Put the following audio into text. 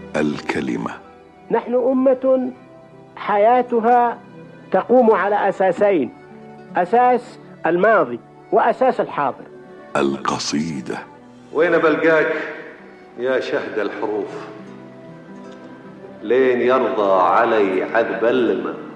الكلمة. نحن أمة حياتها تقوم على أساسين: أساس الماضي وأساس الحاضر. القصيدة. وين بلقاك يا شهد الحروف لين يرضى علي عذب الماء؟